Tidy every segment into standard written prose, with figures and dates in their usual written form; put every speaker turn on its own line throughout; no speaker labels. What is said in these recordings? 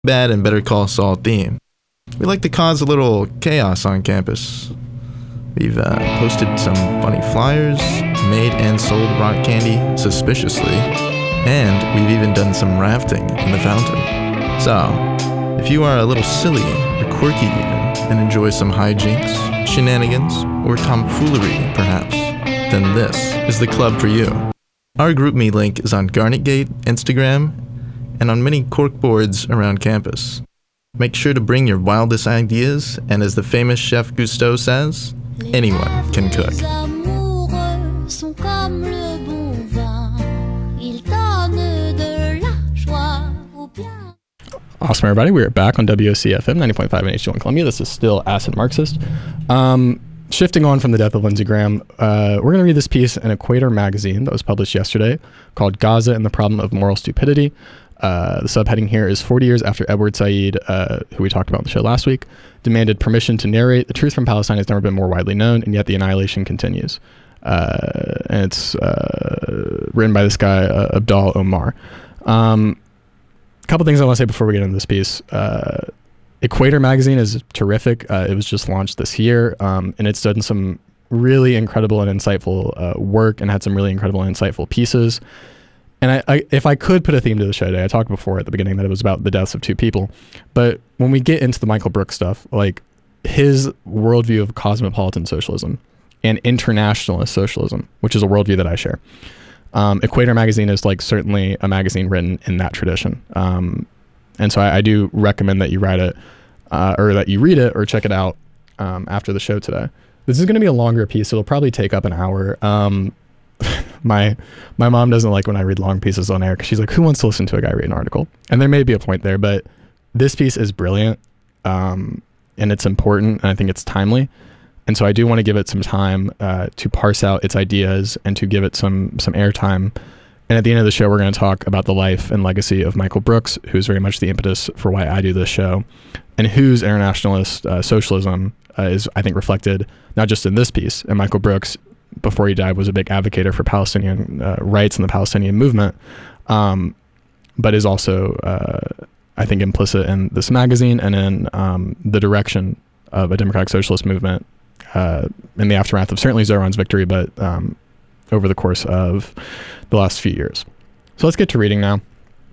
Bad and Better Call Saul theme. We like to cause a little chaos on campus. We've posted some funny flyers, made and sold rock candy suspiciously, and we've even done some rafting in the fountain. So, if you are a little silly or quirky even, and enjoy some hijinks, shenanigans, or tomfoolery perhaps, then this is the club for you. Our GroupMe link is on Garnetgate, Instagram, and on many corkboards around campus. Make sure to bring your wildest ideas, and as the famous chef Gusteau says, anyone can cook.
Awesome, everybody. We're back on WOCFM 90.5 and H1 Columbia. This is still Acid Marxist. Shifting on from the death of Lindsey Graham, we're going to read this piece in Equator magazine that was published yesterday called Gaza and the Problem of Moral Stupidity. The subheading here is 40 years after Edward Said, who we talked about on the show last week, demanded permission to narrate, the truth from Palestine has never been more widely known, and yet the annihilation continues. And it's written by this guy, Abdal Omar. A couple things I want to say before we get into this piece. Equator magazine is terrific. It was just launched this year, and it's done some really incredible and insightful work and had some really incredible and insightful pieces. And I, if I could put a theme to the show today, I talked before at the beginning that it was about the deaths of two people. But when we get into the Michael Brooks stuff, like his worldview of cosmopolitan socialism and internationalist socialism, which is a worldview that I share. Equator magazine is like certainly a magazine written in that tradition. And so I do recommend that you write it or that you read it or check it out after the show today. This is going to be a longer piece. It'll probably take up an hour. My mom doesn't like when I read long pieces on air because she's like, who wants to listen to a guy read an article? And there may be a point there, but this piece is brilliant and it's important, and I think it's timely. And so I do want to give it some time to parse out its ideas and to give it some airtime. And at the end of the show, we're going to talk about the life and legacy of Michael Brooks, who's very much the impetus for why I do this show, and whose internationalist socialism is, I think, reflected not just in this piece. And Michael Brooks, before he died, was a big advocate for Palestinian rights and the Palestinian movement, but is also, I think, implicit in this magazine and in the direction of a democratic socialist movement in the aftermath of certainly Zoran's victory, but over the course of the last few years. So let's get to reading now.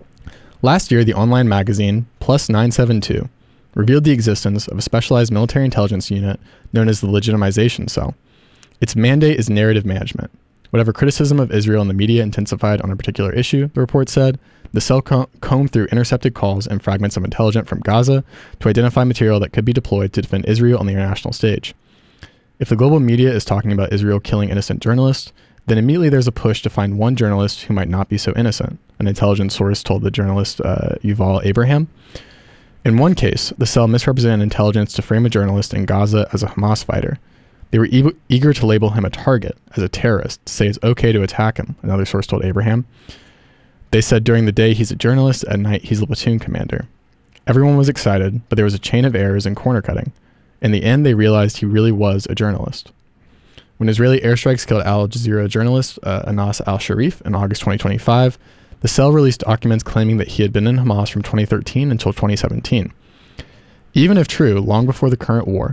Last year, the online magazine Plus 972 revealed the existence of a specialized military intelligence unit known as the Legitimization Cell. Its mandate is narrative management. Whatever criticism of Israel in the media intensified on a particular issue, the report said, the cell combed through intercepted calls and fragments of intelligence from Gaza to identify material that could be deployed to defend Israel on the international stage. If the global media is talking about Israel killing innocent journalists, then immediately there's a push to find one journalist who might not be so innocent, an intelligence source told the journalist Yuval Abraham. In one case, the cell misrepresented intelligence to frame a journalist in Gaza as a Hamas fighter. They were eager to label him a target, as a terrorist, to say it's okay to attack him, another source told Abraham. They said during the day he's a journalist, at night he's a platoon commander. Everyone was excited, but there was a chain of errors and corner cutting. In the end, they realized he really was a journalist. When Israeli airstrikes killed Al Jazeera journalist Anas al-Sharif in August 2025, the cell released documents claiming that he had been in Hamas from 2013 until 2017. Even if true, long before the current war.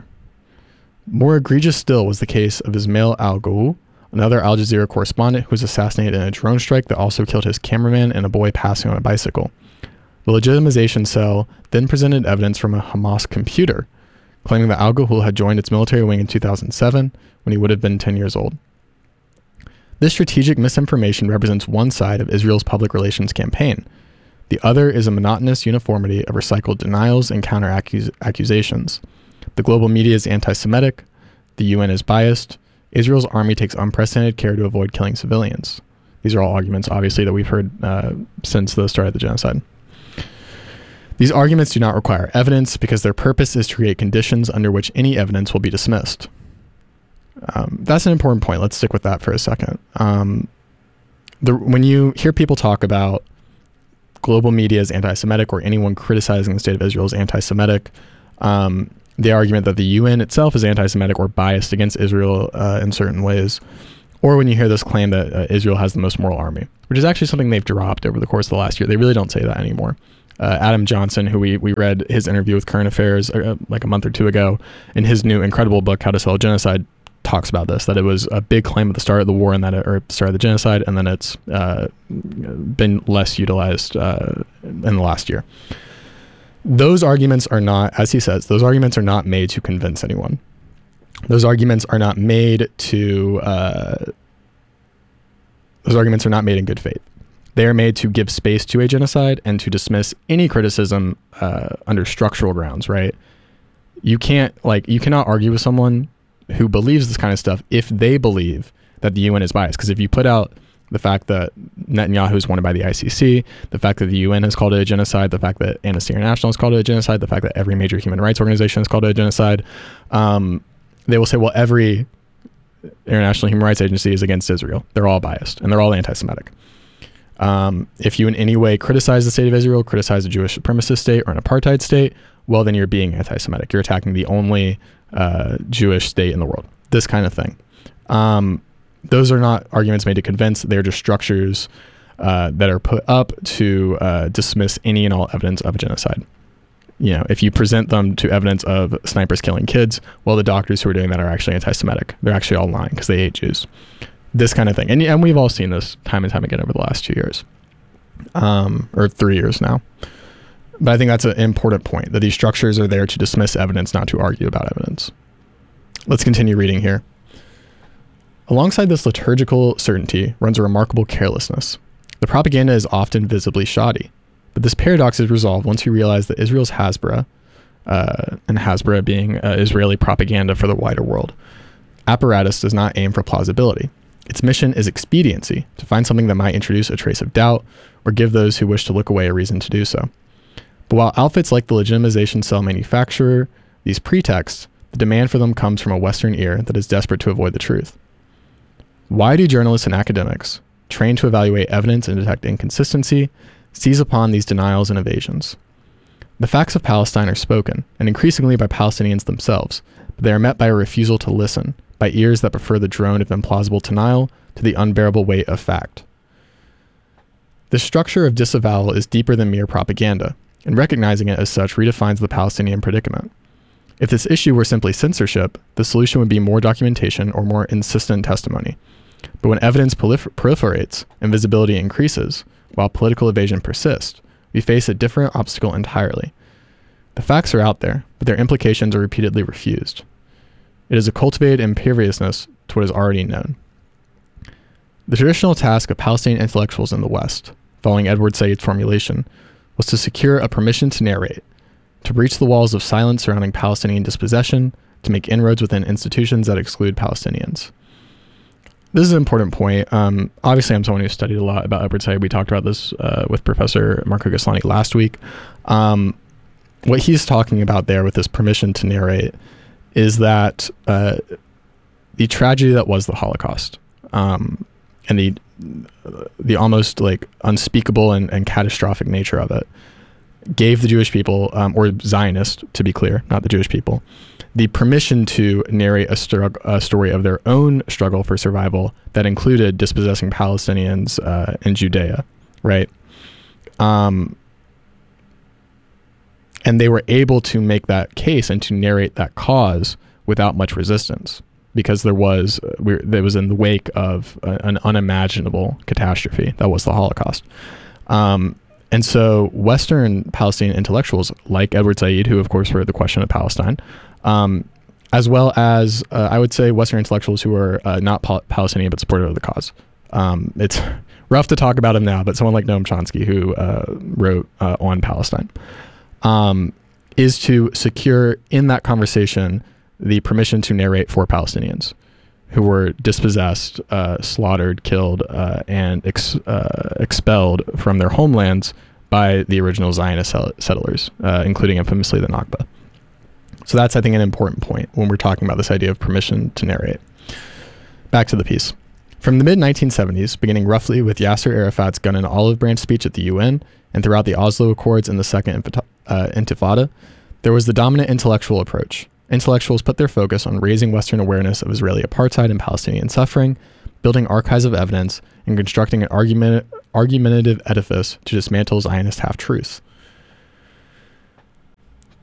More egregious still was the case of Ismail al-Ghou, another Al Jazeera correspondent who was assassinated in a drone strike that also killed his cameraman and a boy passing on a bicycle. The Legitimization Cell then presented evidence from a Hamas computer, claiming that al-Ghul had joined its military wing in 2007 when he would have been 10 years old. This strategic misinformation represents one side of Israel's public relations campaign. The other is a monotonous uniformity of recycled denials and counter-accusations. The global media is anti-Semitic, the UN is biased, Israel's army takes unprecedented care to avoid killing civilians. These are all arguments, obviously, that we've heard since the start of the genocide. These arguments do not require evidence because their purpose is to create conditions under which any evidence will be dismissed. That's an important point. Let's stick with that for a second. When you hear people talk about global media as anti-Semitic or anyone criticizing the state of Israel as anti-Semitic, the argument that the UN itself is anti-Semitic or biased against Israel in certain ways, or when you hear this claim that Israel has the most moral army, which is actually something they've dropped over the course of the last year. They really don't say that anymore. Adam Johnson, who we read his interview with Current Affairs like a month or two ago, in his new incredible book, How to Sell Genocide, talks about this, that it was a big claim at the start of the war and or start of the genocide, and then it's been less utilized in the last year. Those arguments are not, as he says, those arguments are not made to convince anyone. Those arguments are not made to, those arguments are not made in good faith. They are made to give space to a genocide and to dismiss any criticism under structural grounds, right? You cannot argue with someone who believes this kind of stuff if they believe that the UN is biased. Because if you put out the fact that Netanyahu is wanted by the ICC, the fact that the UN has called it a genocide, the fact that Amnesty International has called it a genocide, the fact that every major human rights organization has called it a genocide, they will say, well, every international human rights agency is against Israel. They're all biased and they're all anti-Semitic. If you in any way criticize the state of Israel, criticize a Jewish supremacist state or an apartheid state, well, then you're being anti-Semitic. You're attacking the only Jewish state in the world. This kind of thing. Those are not arguments made to convince. They're just structures that are put up to dismiss any and all evidence of a genocide. You know, if you present them to evidence of snipers killing kids, well, the doctors who are doing that are actually anti-Semitic. They're actually all lying because they hate Jews. This kind of thing. And we've all seen this time and time again over the last 2 years. Or 3 years now. But I think that's an important point, that these structures are there to dismiss evidence, not to argue about evidence. Let's continue reading here. Alongside this liturgical certainty runs a remarkable carelessness. The propaganda is often visibly shoddy, but this paradox is resolved once you realize that Israel's Hasbara, and Hasbara being Israeli propaganda for the wider world, apparatus does not aim for plausibility. Its mission is expediency, to find something that might introduce a trace of doubt or give those who wish to look away a reason to do so. But while outfits like the legitimization cell manufacture these pretexts, the demand for them comes from a Western ear that is desperate to avoid the truth. Why do journalists and academics, trained to evaluate evidence and detect inconsistency, seize upon these denials and evasions? The facts of Palestine are spoken, and increasingly by Palestinians themselves, but they are met by a refusal to listen, by ears that prefer the drone of implausible denial to the unbearable weight of fact. The structure of disavowal is deeper than mere propaganda, and recognizing it as such redefines the Palestinian predicament. If this issue were simply censorship, the solution would be more documentation or more insistent testimony. But when evidence proliferates and visibility increases, while political evasion persists, we face a different obstacle entirely. The facts are out there, but their implications are repeatedly refused. It is a cultivated imperviousness to what is already known. The traditional task of Palestinian intellectuals in the West, following Edward Said's formulation, was to secure a permission to narrate, to breach the walls of silence surrounding Palestinian dispossession, to make inroads within institutions that exclude Palestinians. This is an important point. Obviously, I'm someone who studied a lot about Edward Said. We talked about this with Professor Marco Ghislani last week. What he's talking about there with this permission to narrate is that the tragedy that was the Holocaust, and the almost like unspeakable and catastrophic nature of it, gave the Jewish people, or Zionists, to be clear, not the Jewish people, the permission to narrate a story of their own struggle for survival that included dispossessing Palestinians in Judea, right? And they were able to make that case and to narrate that cause without much resistance, because there was in the wake of an unimaginable catastrophe that was the Holocaust. And so Western Palestinian intellectuals like Edward Said, who of course wrote The Question of Palestine, as well as I would say Western intellectuals who are not Palestinian but supportive of the cause. It's rough to talk about him now, but someone like Noam Chomsky, who wrote on Palestine, is to secure in that conversation the permission to narrate for Palestinians who were dispossessed, slaughtered, killed, and expelled from their homelands by the original Zionist settlers, including infamously the Nakba. So that's, I think, an important point when we're talking about this idea of permission to narrate. Back to the piece. From the mid-1970s, beginning roughly with Yasser Arafat's gun and olive branch speech at the UN, and throughout the Oslo Accords and the Second Intifada, there was the dominant intellectual approach. Intellectuals put their focus on raising Western awareness of Israeli apartheid and Palestinian suffering, building archives of evidence, and constructing an argumentative edifice to dismantle Zionist half-truths.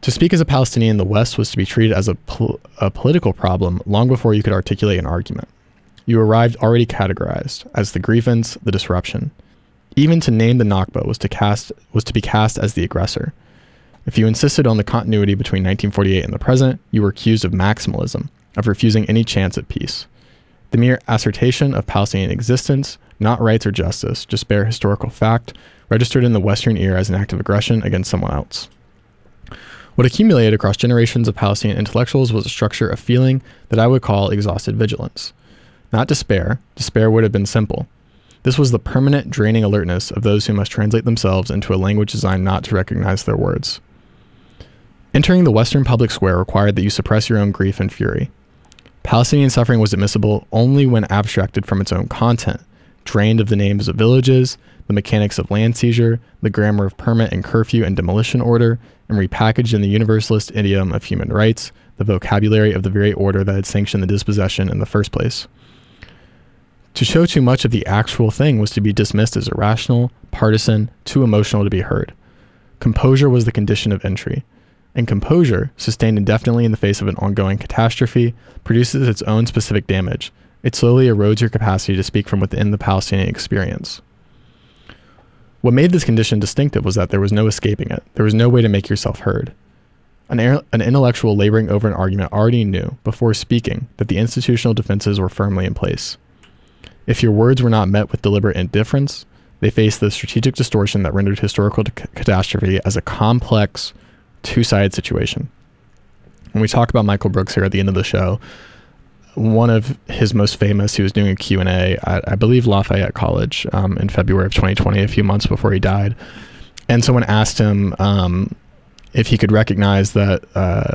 To speak as a Palestinian in the West was to be treated as a political problem long before you could articulate an argument. You arrived already categorized as the grievance, the disruption. Even to name the Nakba was to be cast as the aggressor. If you insisted on the continuity between 1948 and the present, you were accused of maximalism, of refusing any chance at peace. The mere assertion of Palestinian existence, not rights or justice, just bare historical fact, registered in the Western ear as an act of aggression against someone else. What accumulated across generations of Palestinian intellectuals was a structure of feeling that I would call exhausted vigilance. Not despair. Despair would have been simple. This was the permanent draining alertness of those who must translate themselves into a language designed not to recognize their words. Entering the Western public square required that you suppress your own grief and fury. Palestinian suffering was admissible only when abstracted from its own content, drained of the names of villages, the mechanics of land seizure, the grammar of permit and curfew and demolition order, and repackaged in the universalist idiom of human rights, the vocabulary of the very order that had sanctioned the dispossession in the first place. To show too much of the actual thing was to be dismissed as irrational, partisan, too emotional to be heard. Composure was the condition of entry. And composure, sustained indefinitely in the face of an ongoing catastrophe, produces its own specific damage. It slowly erodes your capacity to speak from within the Palestinian experience. What made this condition distinctive was that there was no escaping it. There was no way to make yourself heard. An intellectual laboring over an argument already knew, before speaking, that the institutional defenses were firmly in place. If your words were not met with deliberate indifference, they faced the strategic distortion that rendered historical catastrophe as a complex, two-sided situation. When we talk about Michael Brooks here at the end of the show, one of his most famous, he was doing a Q&A at, I believe, Lafayette College in February of 2020, a few months before he died. And someone asked him if he could recognize that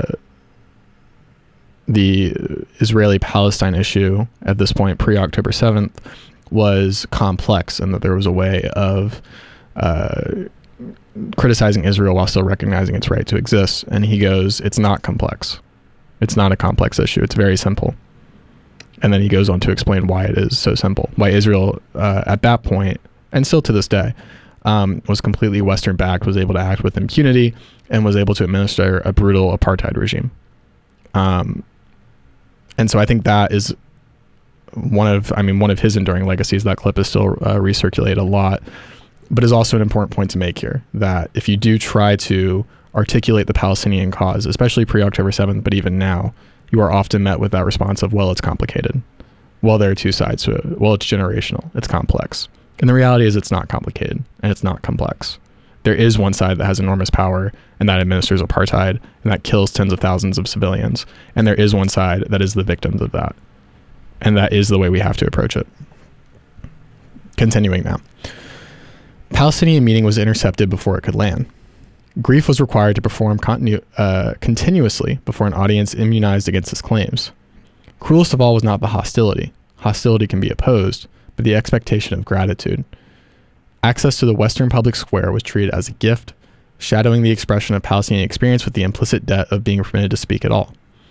the Israeli-Palestine issue at this point, pre-October 7th, was complex and that there was a way of criticizing Israel while still recognizing its right to exist. And he goes, it's not complex. It's not a complex issue. It's very simple. And then he goes on to explain why it is so simple, why Israel at that point, and still to this day, was completely Western-backed, was able to act with impunity, and was able to administer a brutal apartheid regime. And so I think that is one of his enduring legacies. That clip is still recirculated a lot, but is also an important point to make here, that if you do try to articulate the Palestinian cause, especially pre-October 7th, but even now, you are often met with that response of, well, it's complicated. Well, there are two sides to it. Well, it's generational. It's complex. And the reality is it's not complicated and it's not complex. There is one side that has enormous power and that administers apartheid and that kills tens of thousands of civilians. And there is one side that is the victims of that. And that is the way we have to approach it. Continuing now. Palestinian meaning was intercepted before it could land. Grief was required to perform continuously before an audience immunized against his claims. Cruelest of all was not the hostility. Hostility can be opposed, but the expectation of gratitude. Access to the Western public square was treated as a gift, shadowing the expression of Palestinian experience with the implicit debt of being permitted to speak at all.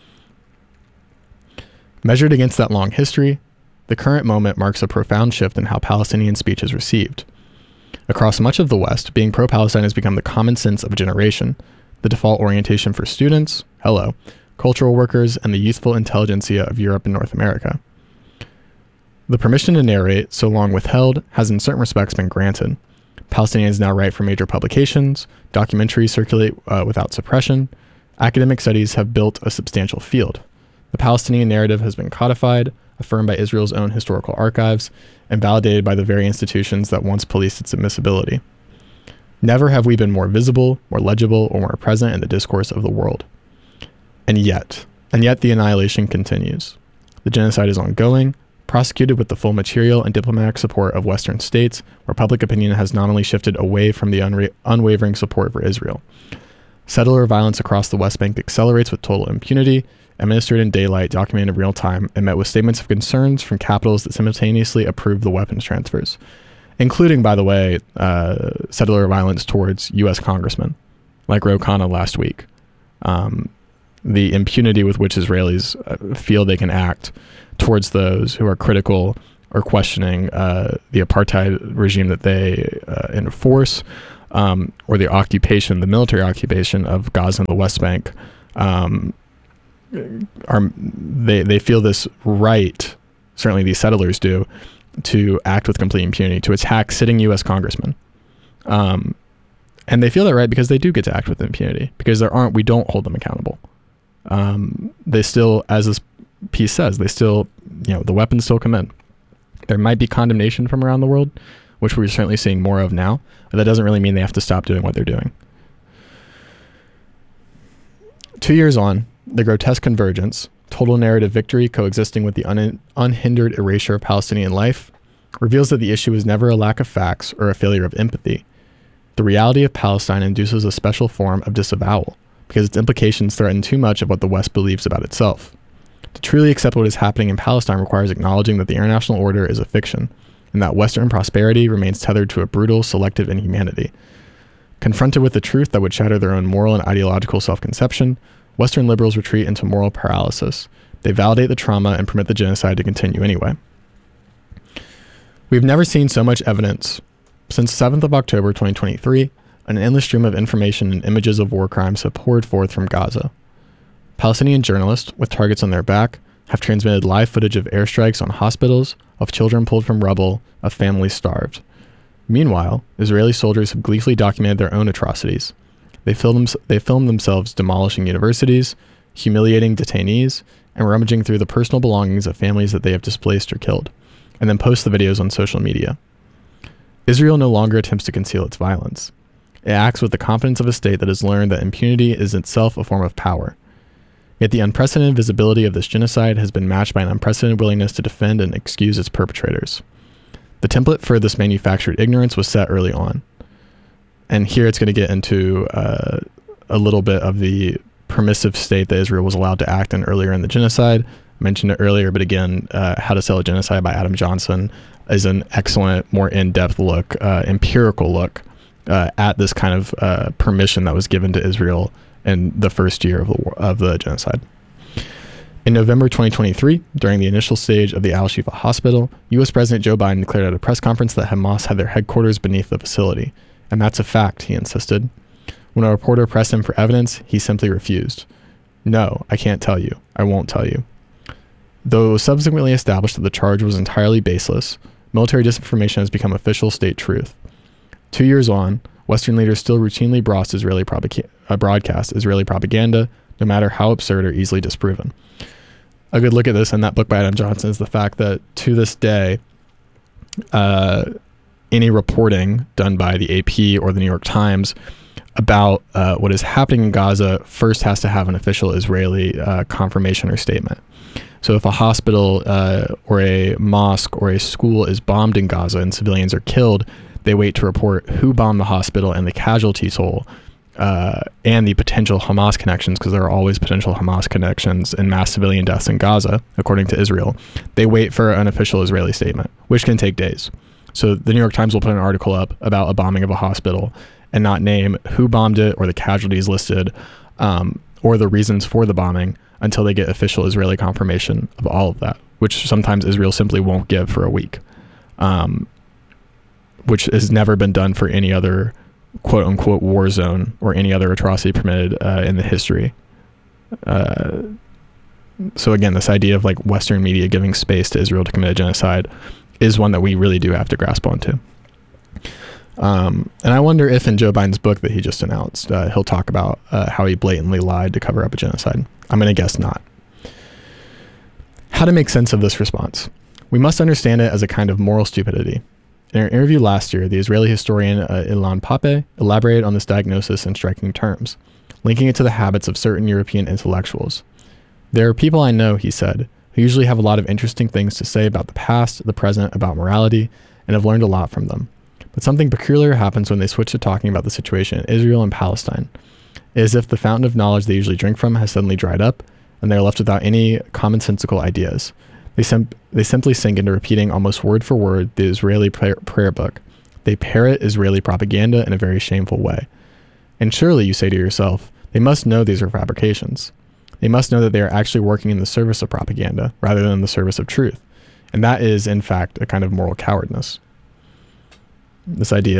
Measured against that long history, the current moment marks a profound shift in how Palestinian speech is received. Across much of the West, being pro-Palestine has become the common sense of a generation, the default orientation for students, cultural workers, and the youthful intelligentsia of Europe and North America. The permission to narrate, so long withheld, has in certain respects been granted. Palestinians now write for major publications, documentaries circulate without suppression, academic studies have built a substantial field. The Palestinian narrative has been codified, affirmed by Israel's own historical archives, and validated by the very institutions that once policed its admissibility. Never have we been more visible, more legible, or more present in the discourse of the world. And yet the annihilation continues. The genocide is ongoing, prosecuted with the full material and diplomatic support of Western states, where public opinion has nominally shifted away from the unwavering support for Israel. Settler violence across the West Bank accelerates with total impunity, administered in daylight, documented in real time, and met with statements of concerns from capitals that simultaneously approve the weapons transfers, including, by the way, settler violence towards U.S. congressmen, like Ro Khanna last week. The impunity with which Israelis feel they can act towards those who are critical or questioning the apartheid regime that they enforce or the military occupation of Gaza and the West Bank, they feel this right, certainly these settlers do, to act with complete impunity, to attack sitting U.S. congressmen. And they feel that right because they do get to act with impunity, because we don't hold them accountable. They still, as this piece says, the weapons still come in. There might be condemnation from around the world, which we're certainly seeing more of now, but that doesn't really mean they have to stop doing what they're doing. 2 years on, the grotesque convergence, total narrative victory coexisting with the unhindered erasure of Palestinian life, reveals that the issue is never a lack of facts or a failure of empathy. The reality of Palestine induces a special form of disavowal, because its implications threaten too much of what the West believes about itself. To truly accept what is happening in Palestine requires acknowledging that the international order is a fiction, and that Western prosperity remains tethered to a brutal, selective inhumanity. Confronted with the truth that would shatter their own moral and ideological self-conception, Western liberals retreat into moral paralysis. They validate the trauma and permit the genocide to continue anyway. We've never seen so much evidence. Since 7th of October 2023, an endless stream of information and images of war crimes have poured forth from Gaza. Palestinian journalists, with targets on their back, have transmitted live footage of airstrikes on hospitals, of children pulled from rubble, of families starved. Meanwhile, Israeli soldiers have gleefully documented their own atrocities. They filmed themselves demolishing universities, humiliating detainees, and rummaging through the personal belongings of families that they have displaced or killed, and then post the videos on social media. Israel no longer attempts to conceal its violence. It acts with the confidence of a state that has learned that impunity is itself a form of power. Yet the unprecedented visibility of this genocide has been matched by an unprecedented willingness to defend and excuse its perpetrators. The template for this manufactured ignorance was set early on. And here it's going to get into a little bit of the permissive state that Israel was allowed to act in earlier in the genocide. I mentioned it earlier, but again, How to Sell a Genocide by Adam Johnson is an excellent, more in-depth look, empirical look at this kind of permission that was given to Israel in the first year of the genocide. In November 2023, during the initial stage of the Al-Shifa hospital, U.S. President Joe Biden declared at a press conference that Hamas had their headquarters beneath the facility. And that's a fact, he insisted. When a reporter pressed him for evidence, he simply refused. No, I can't tell you. I won't tell you. Though it was subsequently established that the charge was entirely baseless, military disinformation has become official state truth. 2 years on, Western leaders still routinely broadcast Israeli propaganda, no matter how absurd or easily disproven. A good look at this in that book by Adam Johnson is the fact that to this day, any reporting done by the AP or the New York Times about what is happening in Gaza first has to have an official Israeli confirmation or statement. So if a hospital or a mosque or a school is bombed in Gaza and civilians are killed, they wait to report who bombed the hospital and the casualty toll and the potential Hamas connections, because there are always potential Hamas connections and mass civilian deaths in Gaza, according to Israel. They wait for an official Israeli statement, which can take days. So the New York Times will put an article up about a bombing of a hospital and not name who bombed it or the casualties listed or the reasons for the bombing until they get official Israeli confirmation of all of that, which sometimes Israel simply won't give for a week, which has never been done for any other quote-unquote war zone or any other atrocity permitted in the history. So again, this idea of like Western media giving space to Israel to commit a genocide is one that we really do have to grasp onto. And I wonder if in Joe Biden's book that he just announced, he'll talk about how he blatantly lied to cover up a genocide. I'm going to guess not. How to make sense of this response? We must understand it as a kind of moral stupidity. In our interview last year, the Israeli historian Ilan Pappé elaborated on this diagnosis in striking terms, linking it to the habits of certain European intellectuals. There are people I know, he said, who usually have a lot of interesting things to say about the past, the present, about morality, and have learned a lot from them. But something peculiar happens when they switch to talking about the situation in Israel and Palestine. It is as if the fountain of knowledge they usually drink from has suddenly dried up, and they are left without any commonsensical ideas. They simply sink into repeating almost word for word the Israeli prayer book. They parrot Israeli propaganda in a very shameful way. And surely, you say to yourself, they must know these are fabrications. They must know that they are actually working in the service of propaganda rather than the service of truth. And that is, in fact, a kind of moral cowardice. This idea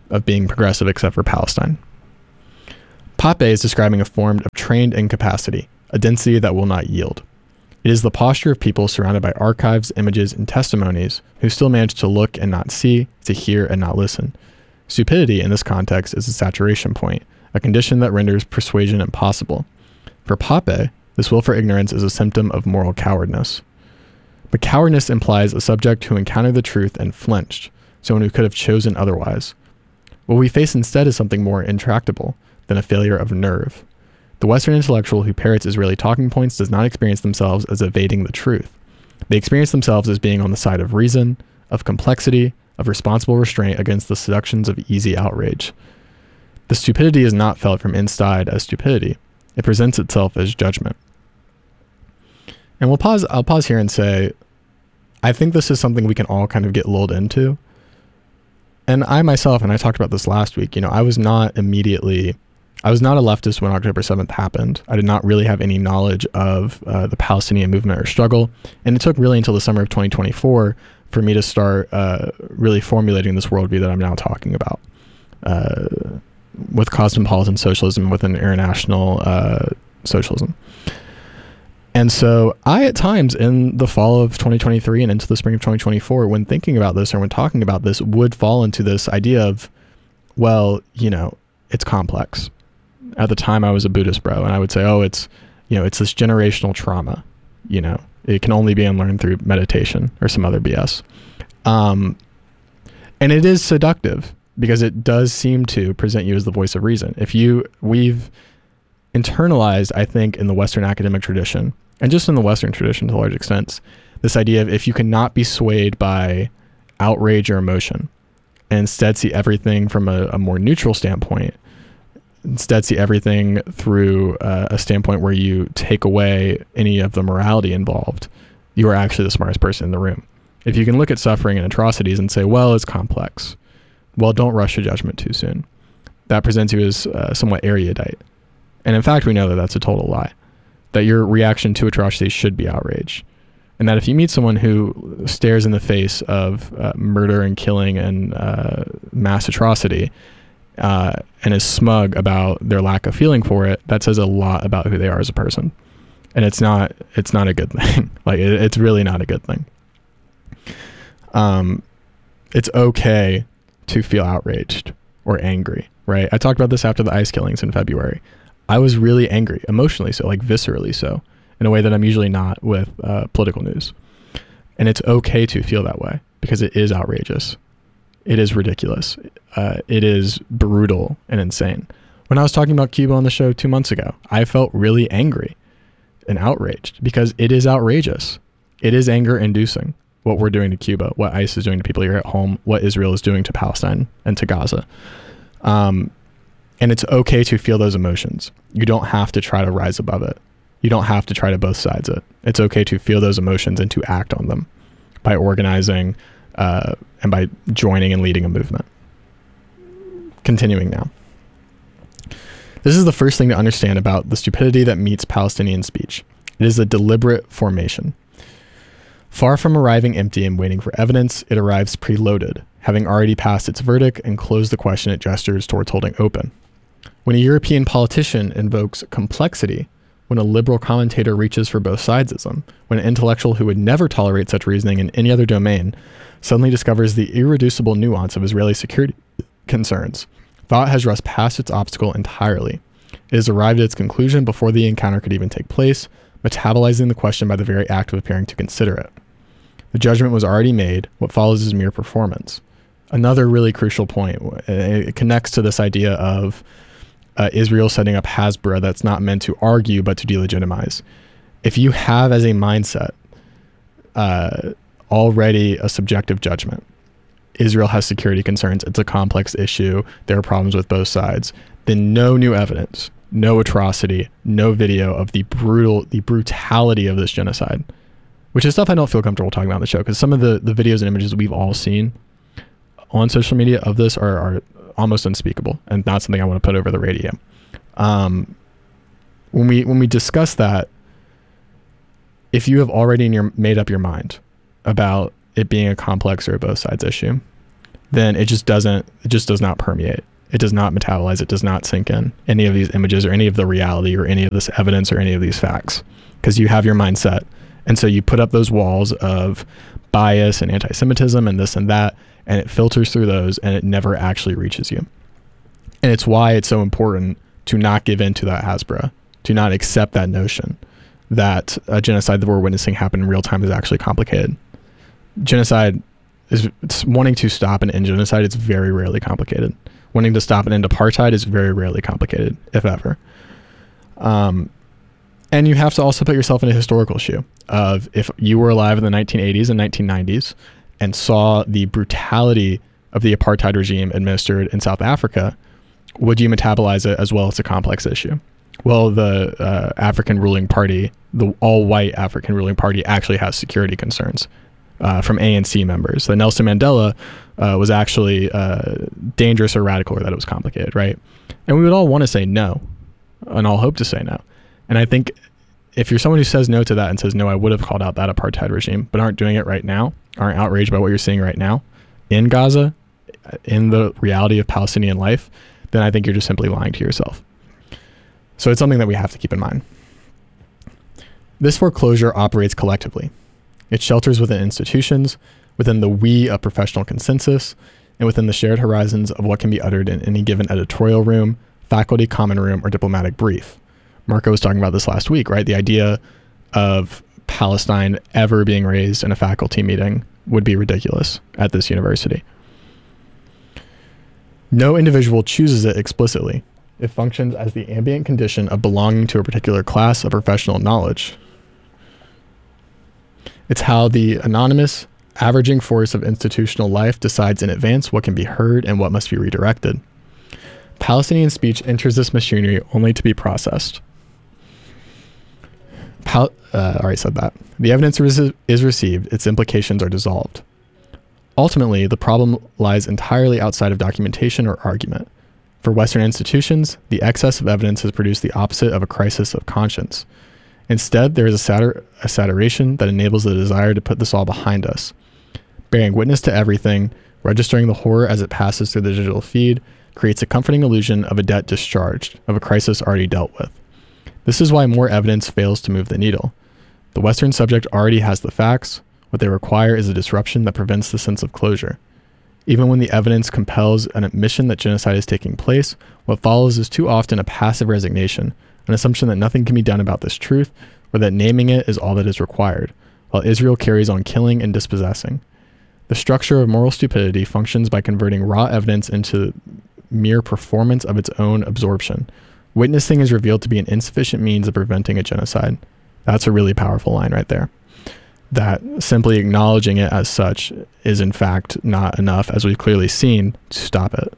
of being progressive except for Palestine. Pape is describing a form of trained incapacity, a density that will not yield. It is the posture of people surrounded by archives, images, and testimonies who still manage to look and not see, to hear and not listen. Stupidity in this context is a saturation point, a condition that renders persuasion impossible. For Pape, this will for ignorance is a symptom of moral cowardice. But cowardice implies a subject who encountered the truth and flinched, someone who could have chosen otherwise. What we face instead is something more intractable than a failure of nerve. The Western intellectual who parrots Israeli talking points does not experience themselves as evading the truth. They experience themselves as being on the side of reason, of complexity, of responsible restraint against the seductions of easy outrage. The stupidity is not felt from inside as stupidity. It presents itself as judgment. And I'll pause here and say, I think this is something we can all kind of get lulled into. And I myself, and I talked about this last week, I was not a leftist when October 7th happened. I did not really have any knowledge of the Palestinian movement or struggle. And it took really until the summer of 2024 for me to start really formulating this worldview that I'm now talking about with cosmopolitan socialism, with an international socialism. And so I, at times in the fall of 2023 and into the spring of 2024, when thinking about this or when talking about this, would fall into this idea of, well, it's complex. At the time I was a Buddhist bro, and I would say, it's this generational trauma, it can only be unlearned through meditation or some other BS. And it is seductive because it does seem to present you as the voice of reason. We've internalized, I think, in the Western academic tradition, and just in the Western tradition to a large extent, this idea of if you cannot be swayed by outrage or emotion, and instead see everything from a more neutral standpoint, instead see everything through a standpoint where you take away any of the morality involved, you are actually the smartest person in the room. If you can look at suffering and atrocities and say, well, it's complex, well, don't rush to judgment too soon. That presents you as somewhat erudite. And in fact, we know that that's a total lie, that your reaction to atrocities should be outrage. And that if you meet someone who stares in the face of murder and killing and mass atrocity and is smug about their lack of feeling for it, that says a lot about who they are as a person. And it's not a good thing. It's really not a good thing. It's okay to feel outraged or angry, right? I talked about this after the ICE killings in February. I was really angry, emotionally so, viscerally so, in a way that I'm usually not with political news. And it's okay to feel that way because it is outrageous. It is ridiculous. It is brutal and insane. When I was talking about Cuba on the show 2 months ago, I felt really angry and outraged because it is outrageous. It is anger inducing what we're doing to Cuba, what ICE is doing to people here at home, what Israel is doing to Palestine and to Gaza. And it's okay to feel those emotions. You don't have to try to rise above it. You don't have to try to both sides it. It's okay to feel those emotions and to act on them by organizing and by joining and leading a movement. Continuing now. This is the first thing to understand about the stupidity that meets Palestinian speech. It is a deliberate formation. Far from arriving empty and waiting for evidence, it arrives preloaded, having already passed its verdict and closed the question it gestures towards holding open. When a European politician invokes complexity, when a liberal commentator reaches for both sidesism, when an intellectual who would never tolerate such reasoning in any other domain suddenly discovers the irreducible nuance of Israeli security concerns, thought has rushed past its obstacle entirely. It has arrived at its conclusion before the encounter could even take place, metabolizing the question by the very act of appearing to consider it. The judgment was already made. What follows is mere performance. Another really crucial point. It connects to this idea of Israel setting up Hasbara that's not meant to argue, but to delegitimize. If you have as a mindset already a subjective judgment, Israel has security concerns, it's a complex issue, there are problems with both sides, then no new evidence, no atrocity, no video of the brutality of this genocide, which is stuff I don't feel comfortable talking about on the show, because some of the videos and images we've all seen on social media of this are almost unspeakable and not something I want to put over the radio. When we discuss that, if you have already made up your mind about it being a complex or a both sides issue, then it just does not permeate. It does not metabolize. It does not sink in any of these images or any of the reality or any of this evidence or any of these facts, because you have your mindset. And so you put up those walls of bias and anti-Semitism and this and that, and it filters through those and it never actually reaches you. And it's why it's so important to not give in to that Hasbro, to not accept that notion that a genocide that we're witnessing happen in real time is actually complicated. Genocide it's wanting to stop and end genocide. It's very rarely complicated. Wanting to stop and end apartheid is very rarely complicated, if ever. And you have to also put yourself in a historical shoe of if you were alive in the 1980s and 1990s and saw the brutality of the apartheid regime administered in South Africa, would you metabolize it as well as a complex issue? Well, the African ruling party, the all-white African ruling party, actually has security concerns from ANC members. That Nelson Mandela was actually dangerous or radical, or that it was complicated, right? And we would all want to say no, and all hope to say no. And I think if you're someone who says no to that and says, no, I would have called out that apartheid regime, but aren't doing it right now, aren't outraged by what you're seeing right now in Gaza, in the reality of Palestinian life, then I think you're just simply lying to yourself. So it's something that we have to keep in mind. This foreclosure operates collectively. It shelters within institutions, within the we of professional consensus, and within the shared horizons of what can be uttered in any given editorial room, faculty common room, or diplomatic brief. Marco was talking about this last week, right? The idea of Palestine ever being raised in a faculty meeting would be ridiculous at this university. No individual chooses it explicitly. It functions as the ambient condition of belonging to a particular class of professional knowledge. It's how the anonymous, averaging force of institutional life decides in advance what can be heard and what must be redirected. Palestinian speech enters this machinery only to be processed. Already said that. The evidence is received, its implications are dissolved. Ultimately, the problem lies entirely outside of documentation or argument. For Western institutions, the excess of evidence has produced the opposite of a crisis of conscience. Instead, there is a saturation that enables the desire to put this all behind us. Bearing witness to everything, registering the horror as it passes through the digital feed, creates a comforting illusion of a debt discharged, of a crisis already dealt with. This is why more evidence fails to move the needle. The Western subject already has the facts. What they require is a disruption that prevents the sense of closure. Even when the evidence compels an admission that genocide is taking place, what follows is too often a passive resignation, an assumption that nothing can be done about this truth, or that naming it is all that is required, while Israel carries on killing and dispossessing. The structure of moral stupidity functions by converting raw evidence into mere performance of its own absorption. Witnessing is revealed to be an insufficient means of preventing a genocide. That's a really powerful line right there. That simply acknowledging it as such is in fact not enough, as we've clearly seen, to stop it.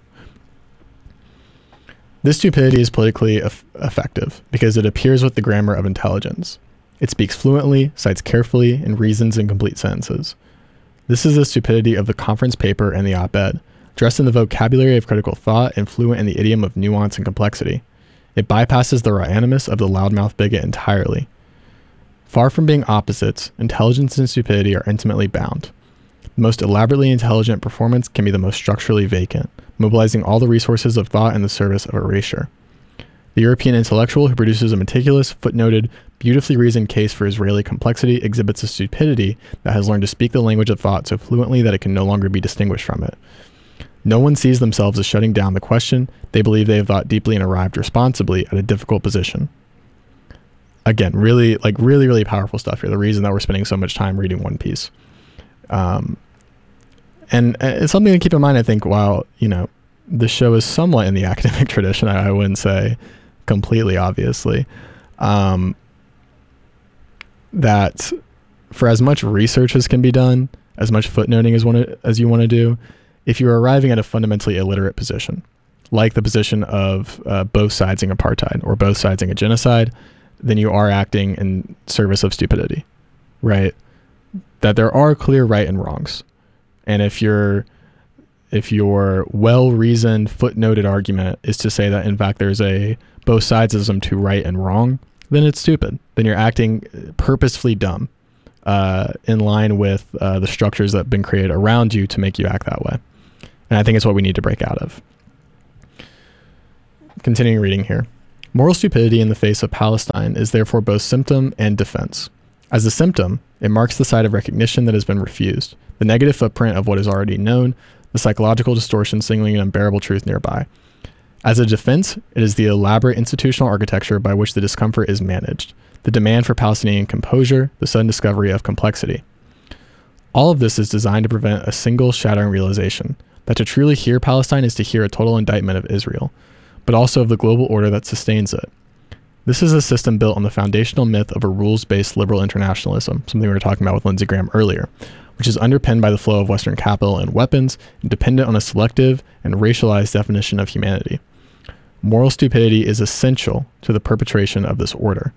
This stupidity is politically effective because it appears with the grammar of intelligence. It speaks fluently, cites carefully, and reasons in complete sentences. This is the stupidity of the conference paper and the op-ed, dressed in the vocabulary of critical thought and fluent in the idiom of nuance and complexity. It bypasses the raw animus of the loudmouth bigot entirely. Far from being opposites, intelligence and stupidity are intimately bound. The most elaborately intelligent performance can be the most structurally vacant, mobilizing all the resources of thought in the service of erasure. The European intellectual who produces a meticulous, footnoted, beautifully reasoned case for Israeli complexity exhibits a stupidity that has learned to speak the language of thought so fluently that it can no longer be distinguished from it. No one sees themselves as shutting down the question. They believe they have thought deeply and arrived responsibly at a difficult position. Again, really powerful stuff here. The reason that we're spending so much time reading One Piece. And it's something to keep in mind, I think, while, the show is somewhat in the academic tradition, I wouldn't say completely, obviously, that for as much research as can be done, as much footnoting as you want to do, if you're arriving at a fundamentally illiterate position, like the position of both sidesing apartheid or both sidesing a genocide, then you are acting in service of stupidity, right? That there are clear right and wrongs. And if your well-reasoned, footnoted argument is to say that in fact there's a both sidesism to right and wrong, then it's stupid. Then you're acting purposefully dumb, in line with the structures that have been created around you to make you act that way. And I think it's what we need to break out of. Continuing reading here. Moral stupidity in the face of Palestine is therefore both symptom and defense. As a symptom, it marks the side of recognition that has been refused, the negative footprint of what is already known, the psychological distortion signaling an unbearable truth nearby. As a defense, it is the elaborate institutional architecture by which the discomfort is managed, the demand for Palestinian composure, the sudden discovery of complexity. All of this is designed to prevent a single shattering realization, that to truly hear Palestine is to hear a total indictment of Israel, but also of the global order that sustains it. This is a system built on the foundational myth of a rules-based liberal internationalism, something we were talking about with Lindsey Graham earlier, which is underpinned by the flow of Western capital and weapons and dependent on a selective and racialized definition of humanity. Moral stupidity is essential to the perpetration of this order.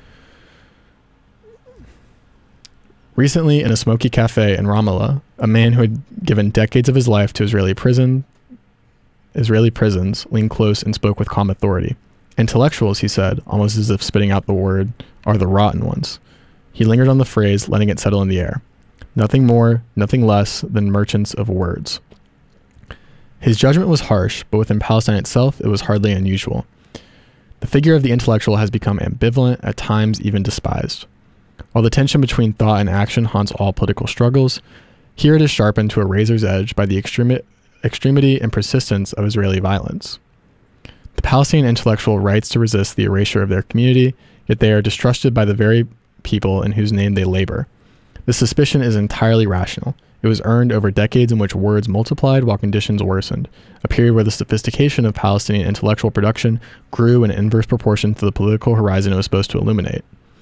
Recently, in a smoky cafe in Ramallah, a man who had given decades of his life to Israeli prisons leaned close and spoke with calm authority. Intellectuals, he said, almost as if spitting out the word, are the rotten ones. He lingered on the phrase, letting it settle in the air. Nothing more, nothing less than merchants of words. His judgment was harsh, but within Palestine itself, it was hardly unusual. The figure of the intellectual has become ambivalent, at times even despised. While the tension between thought and action haunts all political struggles, here it is sharpened to a razor's edge by the extremity and persistence of Israeli violence. The Palestinian intellectual writes to resist the erasure of their community, yet they are distrusted by the very people in whose name they labor. This suspicion is entirely rational. It was earned over decades in which words multiplied while conditions worsened, a period where the sophistication of Palestinian intellectual production grew in inverse proportion to the political horizon it was supposed to illuminate.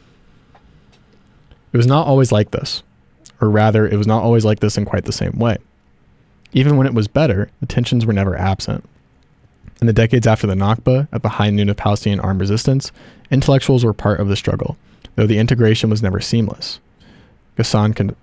It was not always like this, or rather, it was not always like this in quite the same way. Even when it was better, the tensions were never absent. In the decades after the Nakba, at the high noon of Palestinian armed resistance, intellectuals were part of the struggle, though the integration was never seamless. Ghassan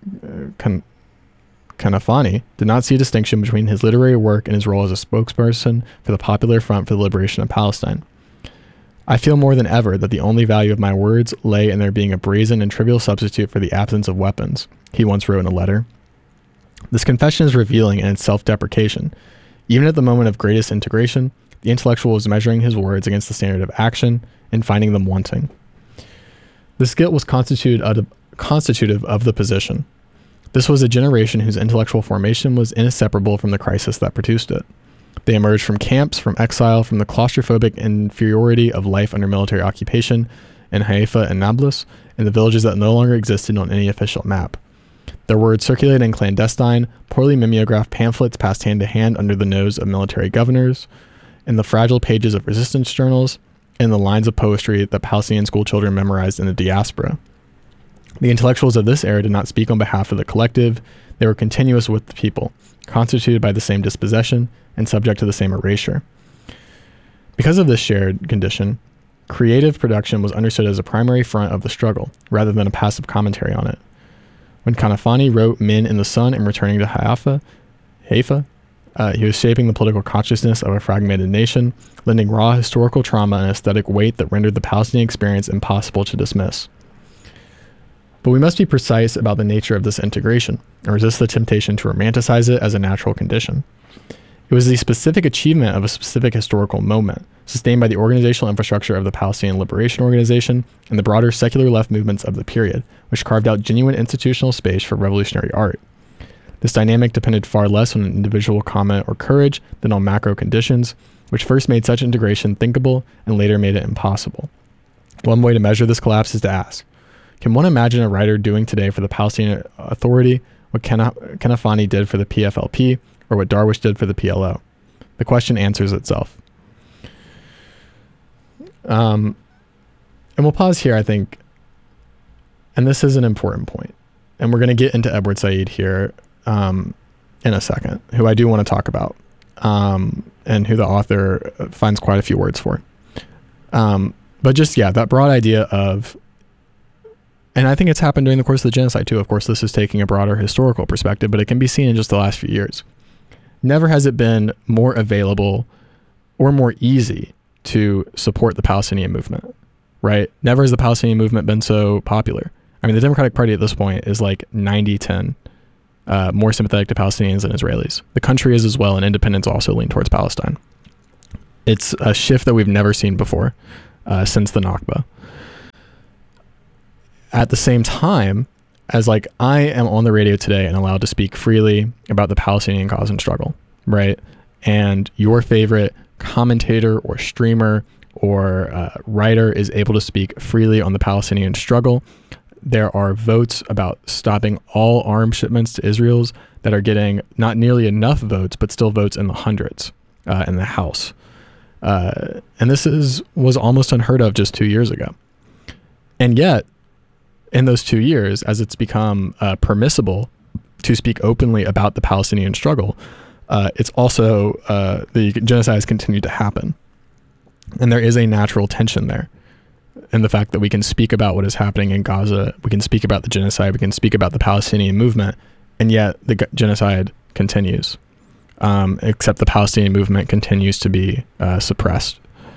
Kanafani did not see a distinction between his literary work and his role as a spokesperson for the Popular Front for the Liberation of Palestine. I feel more than ever that the only value of my words lay in their being a brazen and trivial substitute for the absence of weapons, he once wrote in a letter. This confession is revealing in its self-deprecation. Even at the moment of greatest integration, the intellectual was measuring his words against the standard of action and finding them wanting. This guilt was constitutive of the position. This was a generation whose intellectual formation was inseparable from the crisis that produced it. They emerged from camps, from exile, from the claustrophobic inferiority of life under military occupation in Haifa and Nablus, and the villages that no longer existed on any official map. Their words circulated in clandestine, poorly mimeographed pamphlets passed hand to hand under the nose of military governors, in the fragile pages of resistance journals, and the lines of poetry that Palestinian schoolchildren memorized in the diaspora. The intellectuals of this era did not speak on behalf of the collective. They were continuous with the people, constituted by the same dispossession and subject to the same erasure. Because of this shared condition, creative production was understood as a primary front of the struggle, rather than a passive commentary on it. When Kanafani wrote Men in the Sun and returning to Haifa, he was shaping the political consciousness of a fragmented nation, lending raw historical trauma an aesthetic weight that rendered the Palestinian experience impossible to dismiss. But we must be precise about the nature of this integration and resist the temptation to romanticize it as a natural condition. It was the specific achievement of a specific historical moment, sustained by the organizational infrastructure of the Palestinian Liberation Organization and the broader secular left movements of the period, which carved out genuine institutional space for revolutionary art. This dynamic depended far less on individual comment or courage than on macro conditions, which first made such integration thinkable and later made it impossible. One way to measure this collapse is to ask, can one imagine a writer doing today for the Palestinian Authority what Kanafani did for the PFLP or what Darwish did for the PLO? The question answers itself. And we'll pause here, I think, and this is an important point. And we're going to get into Edward Said here in a second, who I do want to talk about, and who the author finds quite a few words for. But just, that broad idea of, and I think it's happened during the course of the genocide too. Of course, this is taking a broader historical perspective, but it can be seen in just the last few years. Never has it been more available or more easy to support the Palestinian movement, right? Never has the Palestinian movement been so popular. I mean, the Democratic Party at this point is like 90-10 more sympathetic to Palestinians than Israelis. The country is as well, and independents also lean towards Palestine. It's a shift that we've never seen before since the Nakba. At the same time, as like I am on the radio today and allowed to speak freely about the Palestinian cause and struggle, right? And your favorite commentator or streamer or writer is able to speak freely on the Palestinian struggle. There are votes about stopping all arms shipments to Israel's that are getting not nearly enough votes, but still votes in the hundreds in the House. And this was almost unheard of just 2 years ago. And yet, in those 2 years, as it's become permissible to speak openly about the Palestinian struggle, it's also, the genocide has continued to happen. And there is a natural tension there. And the fact that we can speak about what is happening in Gaza, we can speak about the genocide, we can speak about the Palestinian movement, and yet the genocide continues. Except the Palestinian movement continues to be suppressed.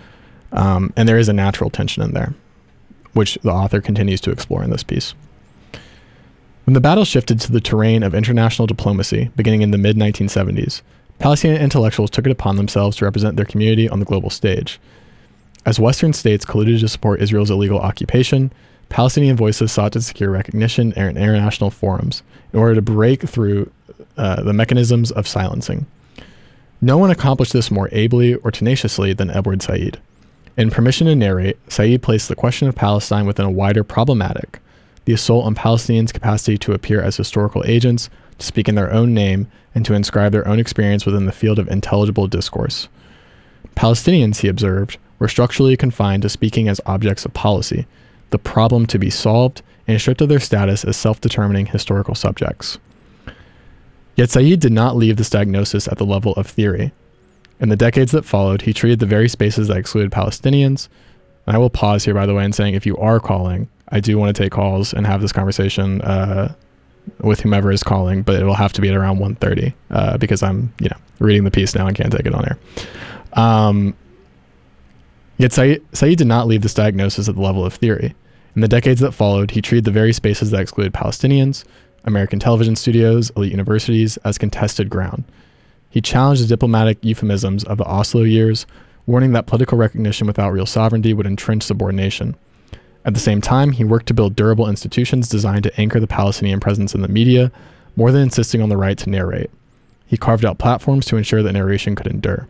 And there is a natural tension in there, which the author continues to explore in this piece. When the battle shifted to the terrain of international diplomacy, beginning in the mid-1970s, Palestinian intellectuals took it upon themselves to represent their community on the global stage. As Western states colluded to support Israel's illegal occupation, Palestinian voices sought to secure recognition in international forums in order to break through the mechanisms of silencing. No one accomplished this more ably or tenaciously than Edward Said. In Permission to Narrate, Said placed the question of Palestine within a wider problematic, the assault on Palestinians' capacity to appear as historical agents, to speak in their own name, and to inscribe their own experience within the field of intelligible discourse. Palestinians, he observed, were structurally confined to speaking as objects of policy, the problem to be solved, and stripped of their status as self-determining historical subjects. Yet Said did not leave this diagnosis at the level of theory. In the decades that followed, he treated the very spaces that excluded Palestinians, and I will pause here, by the way, in saying if you are calling, I do want to take calls and have this conversation with whomever is calling, but it will have to be at around 1:30 because I'm, reading the piece now and can't take it on air. Yet Said did not leave this diagnosis at the level of theory. In the decades that followed, he treated the very spaces that excluded Palestinians, American television studios, elite universities, as contested ground. He challenged the diplomatic euphemisms of the Oslo years, warning that political recognition without real sovereignty would entrench subordination. At the same time, he worked to build durable institutions designed to anchor the Palestinian presence in the media, more than insisting on the right to narrate. He carved out platforms to ensure that narration could endure.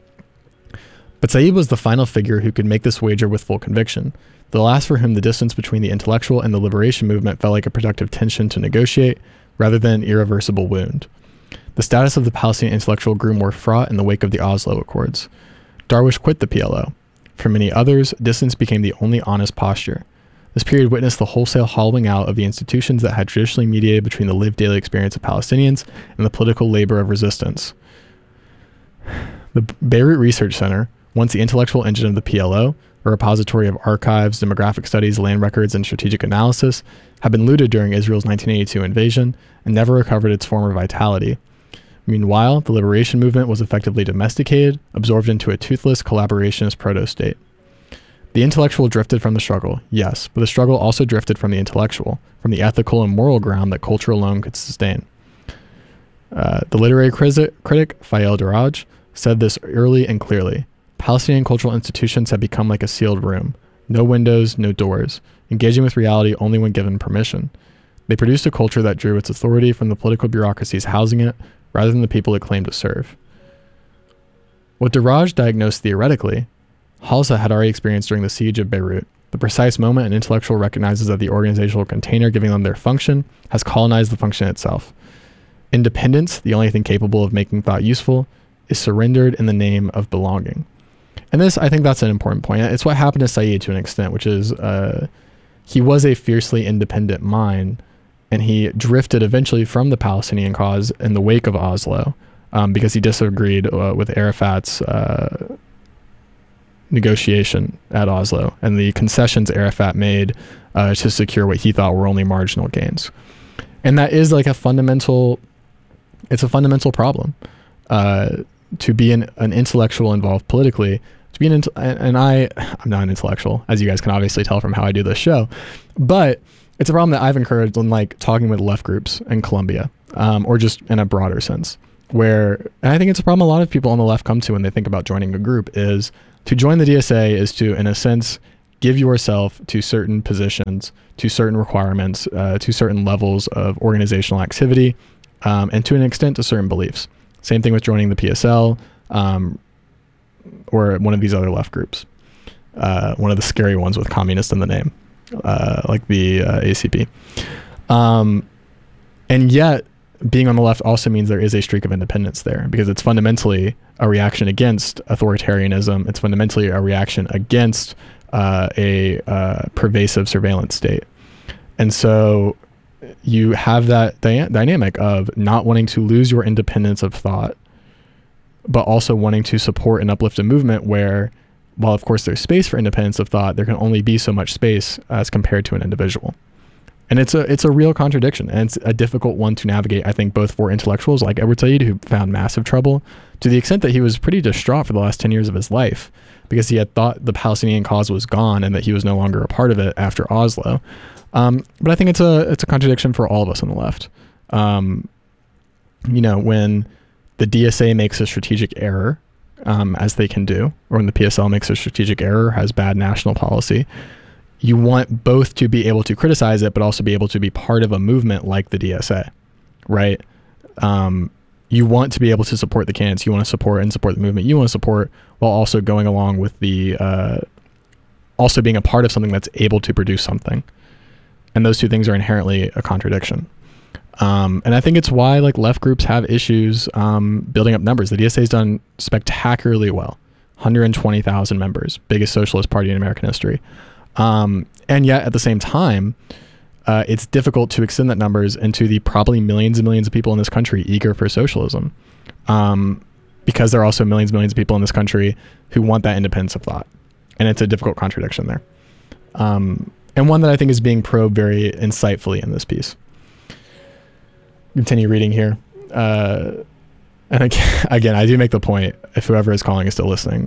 But Said was the final figure who could make this wager with full conviction, the last for whom the distance between the intellectual and the liberation movement felt like a productive tension to negotiate, rather than an irreversible wound. The status of the Palestinian intellectual grew more fraught in the wake of the Oslo Accords. Darwish quit the PLO. For many others, distance became the only honest posture. This period witnessed the wholesale hollowing out of the institutions that had traditionally mediated between the lived daily experience of Palestinians and the political labor of resistance. The Beirut Research Center, once the intellectual engine of the PLO, a repository of archives, demographic studies, land records, and strategic analysis, had been looted during Israel's 1982 invasion and never recovered its former vitality. Meanwhile, the liberation movement was effectively domesticated, absorbed into a toothless collaborationist proto-state. The intellectual drifted from the struggle, yes, but the struggle also drifted from the intellectual, from the ethical and moral ground that culture alone could sustain. The literary critic Fael Daraj said this early and clearly. Palestinian cultural institutions had become like a sealed room. No windows, no doors, engaging with reality only when given permission. They produced a culture that drew its authority from the political bureaucracies housing it, rather than the people it claimed to serve. What Daraj diagnosed theoretically, Halsa had already experienced during the siege of Beirut. The precise moment an intellectual recognizes that the organizational container giving them their function has colonized the function itself. Independence, the only thing capable of making thought useful, is surrendered in the name of belonging. And this, I think that's an important point. It's what happened to Said to an extent, which is he was a fiercely independent mind, and he drifted eventually from the Palestinian cause in the wake of Oslo because he disagreed with Arafat's negotiation at Oslo and the concessions Arafat made to secure what he thought were only marginal gains. And that is like a fundamental problem to be an intellectual involved politically. To be I'm not an intellectual, as you guys can obviously tell from how I do this show, but it's a problem that I've encouraged in like talking with left groups in Colombia or just in a broader sense. And I think it's a problem a lot of people on the left come to when they think about joining a group, is to join the DSA is to, in a sense, give yourself to certain positions, to certain requirements, to certain levels of organizational activity, and to an extent to certain beliefs. Same thing with joining the PSL or one of these other left groups. One of the scary ones with communist in the name, like the ACP. And yet, being on the left also means there is a streak of independence there, because it's fundamentally a reaction against authoritarianism. It's fundamentally a reaction against a pervasive surveillance state. And so you have that dynamic of not wanting to lose your independence of thought, but also wanting to support and uplift a movement where, while of course there's space for independence of thought, there can only be so much space as compared to an individual. And it's a real contradiction, and it's a difficult one to navigate, I think, both for intellectuals like Edward Said, who found massive trouble, to the extent that he was pretty distraught for the last 10 years of his life, because he had thought the Palestinian cause was gone and that he was no longer a part of it after Oslo. But I think it's a contradiction for all of us on the left. When the DSA makes a strategic error, as they can do, or when the PSL makes a strategic error, has bad national policy, you want both to be able to criticize it, but also be able to be part of a movement like the DSA, right? You want to be able to support the candidates. You want to support the movement you want to support, while also going along with the, also being a part of something that's able to produce something. And those two things are inherently a contradiction. And I think it's why like left groups have issues building up numbers. The DSA has done spectacularly well. 120,000 members, biggest socialist party in American history. And yet at the same time, it's difficult to extend that numbers into the probably millions and millions of people in this country eager for socialism. Because there are also millions and millions of people in this country who want that independence of thought. And it's a difficult contradiction there. And one that I think is being probed very insightfully in this piece. Continue reading here. And again, I do make the point, if whoever is calling is still listening,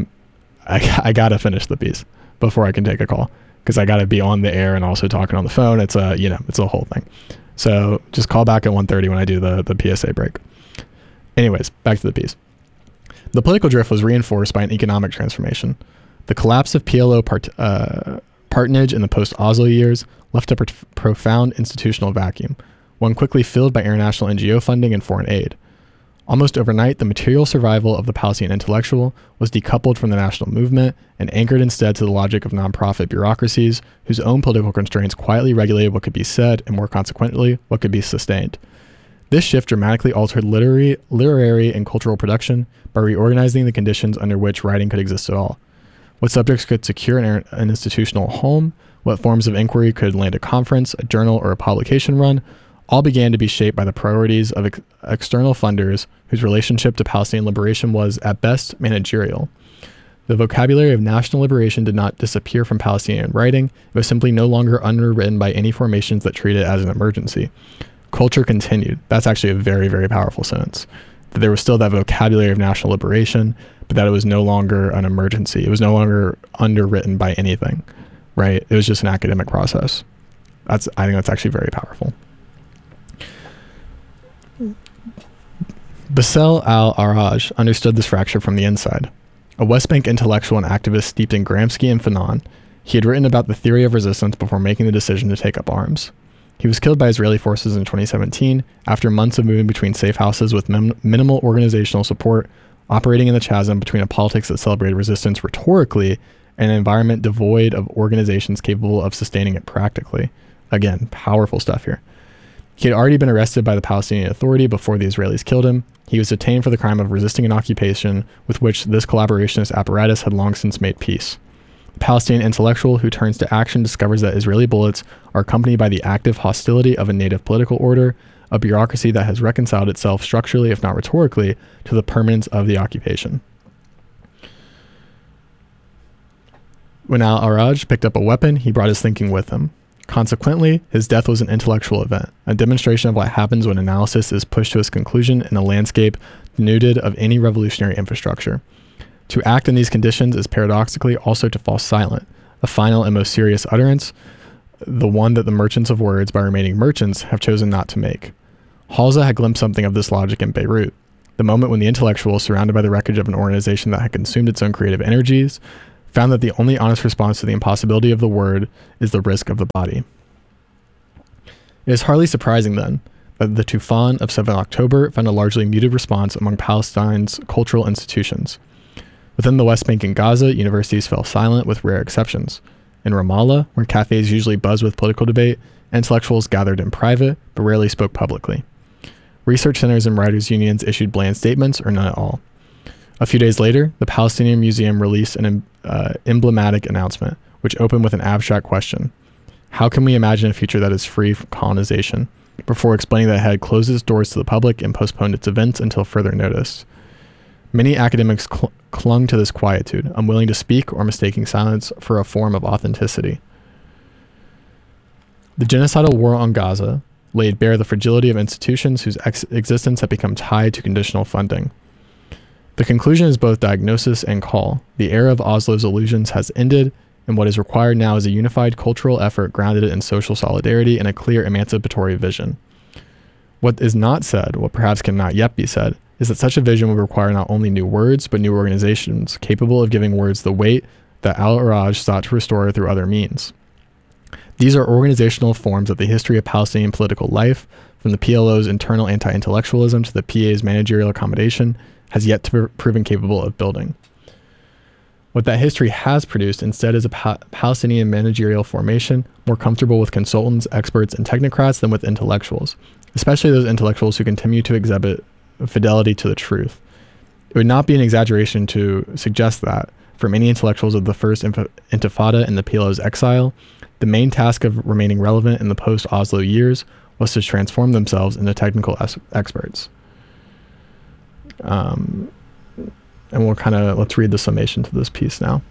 I gotta finish the piece before I can take a call, because I gotta be on the air and also talking on the phone. It's a whole thing. So just call back at 1:30 when I do the PSA break. Anyways, back to the piece. The political drift was reinforced by an economic transformation. The collapse of PLO partnage in the post-Oslo years left a profound institutional vacuum, one quickly filled by international NGO funding and foreign aid. Almost overnight, the material survival of the Palestinian intellectual was decoupled from the national movement and anchored instead to the logic of nonprofit bureaucracies whose own political constraints quietly regulated what could be said and, more consequently, what could be sustained. This shift dramatically altered literary and cultural production by reorganizing the conditions under which writing could exist at all. What subjects could secure an institutional home, what forms of inquiry could land a conference, a journal, or a publication run, all began to be shaped by the priorities of external funders whose relationship to Palestinian liberation was, at best, managerial. The vocabulary of national liberation did not disappear from Palestinian writing. It was simply no longer underwritten by any formations that treated it as an emergency. Culture continued. That's actually a very, very powerful sentence. That there was still that vocabulary of national liberation, but that it was no longer an emergency. It was no longer underwritten by anything, right? It was just an academic process. I think that's actually very powerful. Bassel al-Araj understood this fracture from the inside. A West Bank intellectual and activist steeped in Gramsci and Fanon, he had written about the theory of resistance before making the decision to take up arms. He was killed by Israeli forces in 2017 after months of moving between safe houses with minimal organizational support, operating in the chasm between a politics that celebrated resistance rhetorically and an environment devoid of organizations capable of sustaining it practically. Again, powerful stuff here. He had already been arrested by the Palestinian Authority before the Israelis killed him. He was detained for the crime of resisting an occupation with which this collaborationist apparatus had long since made peace. The Palestinian intellectual who turns to action discovers that Israeli bullets are accompanied by the active hostility of a native political order, a bureaucracy that has reconciled itself structurally, if not rhetorically, to the permanence of the occupation. When al-Araj picked up a weapon, he brought his thinking with him. Consequently, his death was an intellectual event, a demonstration of what happens when analysis is pushed to its conclusion in a landscape denuded of any revolutionary infrastructure. To act in these conditions is paradoxically also to fall silent, a final and most serious utterance, the one that the merchants of words, by remaining merchants, have chosen not to make. Halza had glimpsed something of this logic in Beirut, the moment when the intellectual, surrounded by the wreckage of an organization that had consumed its own creative energies, found that the only honest response to the impossibility of the word is the risk of the body. It is hardly surprising, then, that the Tufan of 7 October found a largely muted response among Palestine's cultural institutions. Within the West Bank and Gaza, universities fell silent with rare exceptions. In Ramallah, where cafes usually buzz with political debate, intellectuals gathered in private, but rarely spoke publicly. Research centers and writers' unions issued bland statements or none at all. A few days later, the Palestinian Museum released an emblematic announcement, which opened with an abstract question. How can we imagine a future that is free from colonization? Before explaining that it had closed its doors to the public and postponed its events until further notice. Many academics clung to this quietude, unwilling to speak or mistaking silence for a form of authenticity. The genocidal war on Gaza laid bare the fragility of institutions whose existence had become tied to conditional funding. The conclusion is both diagnosis and call. The era of Oslo's illusions has ended, and what is required now is a unified cultural effort grounded in social solidarity and a clear emancipatory vision. What is not said, what perhaps cannot yet be said, is that such a vision would require not only new words, but new organizations capable of giving words the weight that Al-Araj sought to restore through other means. These are organizational forms of the history of Palestinian political life, from the PLO's internal anti-intellectualism to the PA's managerial accommodation, has yet to be proven capable of building. What that history has produced instead is a Palestinian managerial formation more comfortable with consultants, experts, and technocrats than with intellectuals, especially those intellectuals who continue to exhibit fidelity to the truth. It would not be an exaggeration to suggest that, for many intellectuals of the first Intifada and the PLO's exile, the main task of remaining relevant in the post-Oslo years was to transform themselves into technical experts. And let's read the summation to this piece now.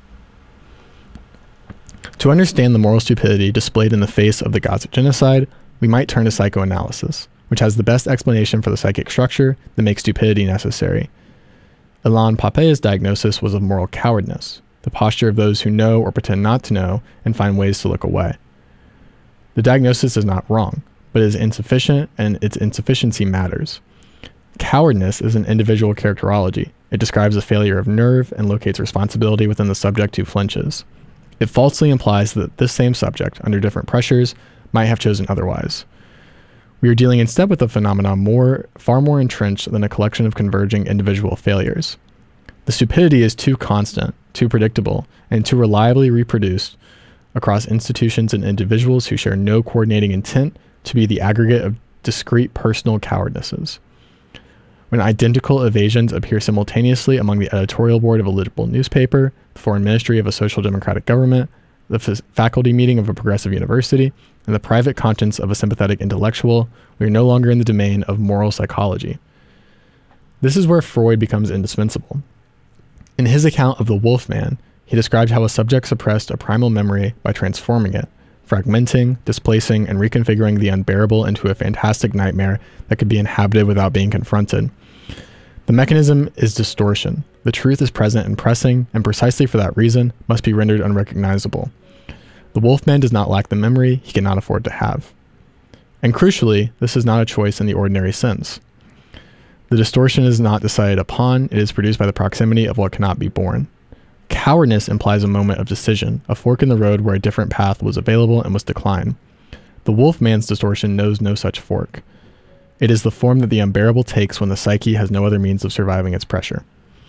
To understand the moral stupidity displayed in the face of the Gaza genocide, we might turn to psychoanalysis, which has the best explanation for the psychic structure that makes stupidity necessary. Ilan Pappé's diagnosis was of moral cowardness, the posture of those who know or pretend not to know and find ways to look away. The diagnosis is not wrong, but is insufficient, and its insufficiency matters. Cowardness is an individual characterology. It describes a failure of nerve and locates responsibility within the subject who flinches. It falsely implies that this same subject, under different pressures, might have chosen otherwise. We are dealing instead with a phenomenon far more entrenched than a collection of converging individual failures. The stupidity is too constant, too predictable, and too reliably reproduced across institutions and individuals who share no coordinating intent to be the aggregate of discrete personal cowardnesses. When identical evasions appear simultaneously among the editorial board of a liberal newspaper, the foreign ministry of a social democratic government, the faculty meeting of a progressive university, and the private conscience of a sympathetic intellectual, we are no longer in the domain of moral psychology. This is where Freud becomes indispensable. In his account of the Wolfman, he described how a subject suppressed a primal memory by transforming it, fragmenting, displacing, and reconfiguring the unbearable into a fantastic nightmare that could be inhabited without being confronted. The mechanism is distortion. The truth is present and pressing, and precisely for that reason, must be rendered unrecognizable. The Wolfman does not lack the memory he cannot afford to have. And crucially, this is not a choice in the ordinary sense. The distortion is not decided upon, it is produced by the proximity of what cannot be borne. Cowardness implies a moment of decision, a fork in the road where a different path was available and was declined. The Wolfman's distortion knows no such fork. It is the form that the unbearable takes when the psyche has no other means of surviving its pressure.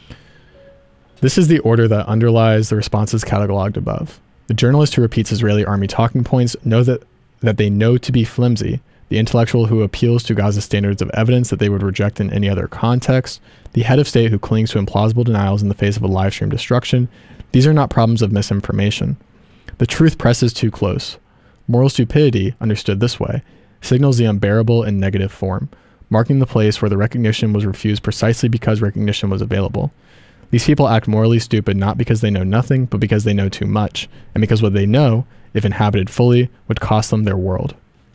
This is the order that underlies the responses cataloged above. The journalist who repeats Israeli army talking points know that they know to be flimsy, the intellectual who appeals to Gaza's standards of evidence that they would reject in any other context, the head of state who clings to implausible denials in the face of a live stream destruction. These are not problems of misinformation. The truth presses too close. Moral stupidity, understood this way, signals the unbearable in negative form, marking the place where the recognition was refused precisely because recognition was available. These people act morally stupid not because they know nothing, but because they know too much, and because what they know, if inhabited fully, would cost them their world.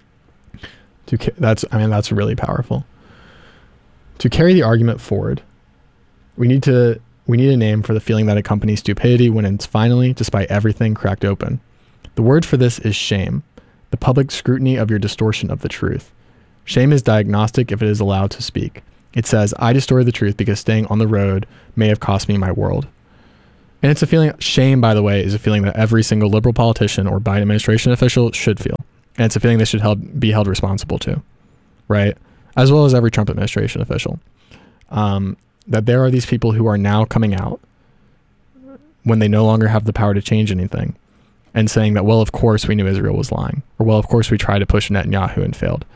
That's really powerful. To carry the argument forward, we need a name for the feeling that accompanies stupidity when it's finally, despite everything, cracked open. The word for this is shame, the public scrutiny of your distortion of the truth. Shame is diagnostic if it is allowed to speak. It says, I distorted the truth because staying on the road may have cost me my world. And it's a feeling, shame, by the way, is a feeling that every single liberal politician or Biden administration official should feel. And it's a feeling they should be held responsible to, right? As well as every Trump administration official. That there are these people who are now coming out when they no longer have the power to change anything and saying that, well, of course we knew Israel was lying, or well, of course we tried to push Netanyahu and failed.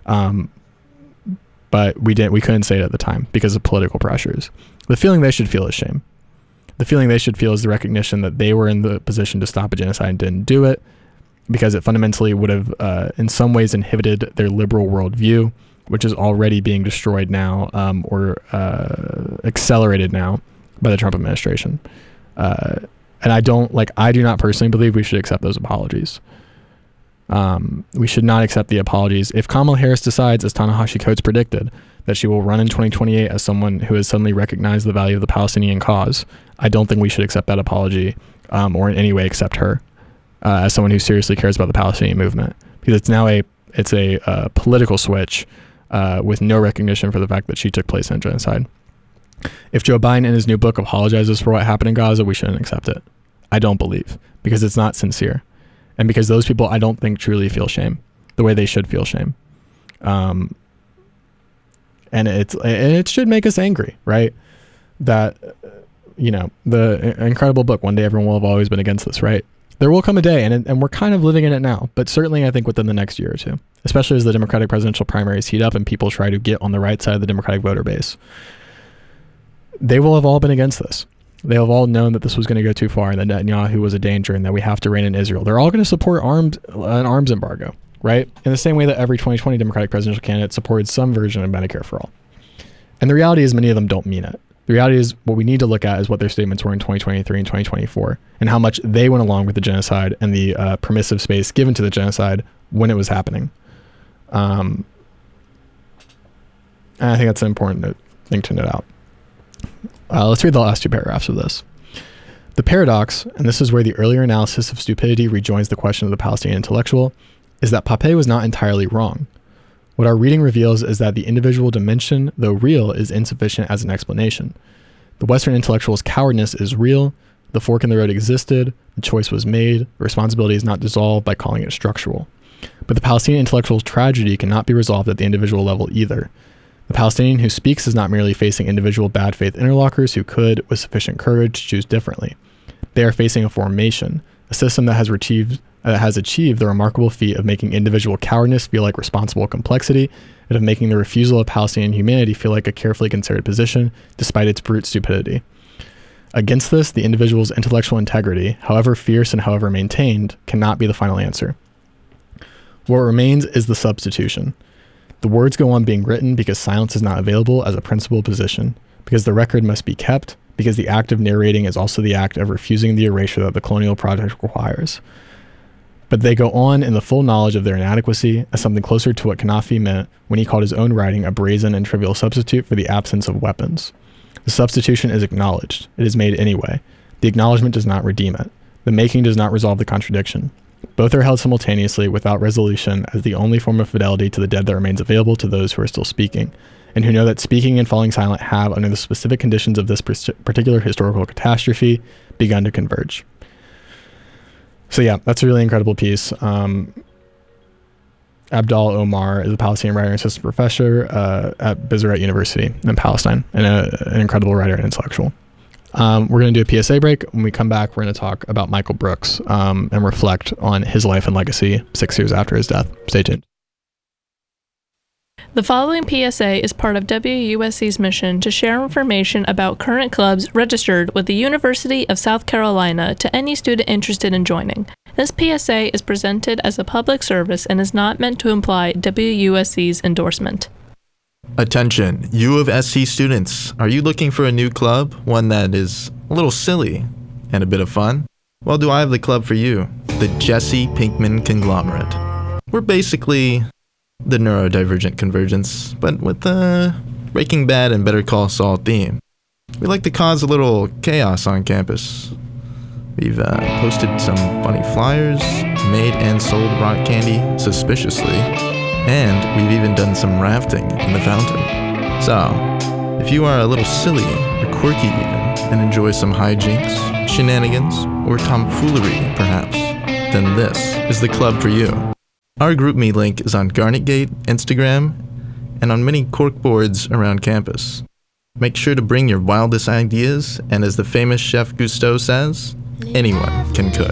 But we couldn't say it at the time because of political pressures. The feeling they should feel is shame. The feeling they should feel is the recognition that they were in the position to stop a genocide and didn't do it because it fundamentally would have, in some ways, inhibited their liberal worldview, which is already being destroyed now or accelerated now by the Trump administration. And I do not personally believe we should accept those apologies. We should not accept the apologies. If Kamala Harris decides, as Ta-Nehisi Coates predicted, that she will run in 2028 as someone who has suddenly recognized the value of the Palestinian cause, I don't think we should accept that apology or in any way accept her as someone who seriously cares about the Palestinian movement. Because it's now a political switch with no recognition for the fact that she took place in a genocide. If Joe Biden in his new book apologizes for what happened in Gaza, we shouldn't accept it. I don't believe, because it's not sincere. And because those people, I don't think, truly feel shame the way they should feel shame. And it should make us angry, right? That, the incredible book, One Day Everyone Will Have Always Been Against This, right? There will come a day, and we're kind of living in it now, but certainly I think within the next year or two, especially as the Democratic presidential primaries heat up and people try to get on the right side of the Democratic voter base, they will have all been against this. They'll have all known that this was going to go too far and that Netanyahu was a danger and that we have to rein in Israel. They're all going to support an arms embargo, right? In the same way that every 2020 Democratic presidential candidate supported some version of Medicare for all. And the reality is many of them don't mean it. The reality is what we need to look at is what their statements were in 2023 and 2024 and how much they went along with the genocide and the permissive space given to the genocide when it was happening. And I think that's an important thing to note out. Let's read the last two paragraphs of this. The paradox, and this is where the earlier analysis of stupidity rejoins the question of the Palestinian intellectual, is that Pape was not entirely wrong. What our reading reveals is that the individual dimension, though real, is insufficient as an explanation. The Western intellectual's cowardness is real, the fork in the road existed, the choice was made, the responsibility is not dissolved by calling it structural. But the Palestinian intellectual's tragedy cannot be resolved at the individual level either. The Palestinian who speaks is not merely facing individual bad faith interlocutors who could, with sufficient courage, choose differently. They are facing a formation, a system that has achieved the remarkable feat of making individual cowardness feel like responsible complexity, and of making the refusal of Palestinian humanity feel like a carefully considered position, despite its brute stupidity. Against this, the individual's intellectual integrity, however fierce and however maintained, cannot be the final answer. What remains is the substitution. The words go on being written because silence is not available as a principal position, because the record must be kept, because the act of narrating is also the act of refusing the erasure that the colonial project requires. But they go on in the full knowledge of their inadequacy as something closer to what Gaddafi meant when he called his own writing a brazen and trivial substitute for the absence of weapons. The substitution is acknowledged. It is made anyway. The acknowledgement does not redeem it. The making does not resolve the contradiction. Both are held simultaneously without resolution as the only form of fidelity to the dead that remains available to those who are still speaking, and who know that speaking and falling silent have, under the specific conditions of this particular historical catastrophe, begun to converge. So yeah, that's a really incredible piece. Abdal Omar is a Palestinian writer and assistant professor at Bizaret University in Palestine, and an incredible writer and intellectual. We're going to do a PSA break. When we come back, we're going to talk about Michael Brooks and reflect on his life and legacy 6 years after his death. Stay tuned.
The following PSA is part of WUSC's mission to share information about current clubs registered with the University of South Carolina to any student interested in joining. This PSA is presented as a public service and is not meant to imply WUSC's endorsement.
Attention, U of SC students. Are you looking for a new club? One that is a little silly and a bit of fun? Well, do I have the club for you? The Jesse Pinkman Conglomerate. We're basically the neurodivergent convergence, but with the Breaking Bad and Better Call Saul theme. We like to cause a little chaos on campus. We've posted some funny flyers, made and sold rock candy suspiciously, And we've even done some rafting in the fountain. So, if you are a little silly or quirky even, and enjoy some hijinks, shenanigans, or tomfoolery perhaps, then this is the club for you. Our GroupMe link is on GarnetGate, Instagram, and on many corkboards around campus. Make sure to bring your wildest ideas, and as the famous chef Gusteau says, anyone can cook.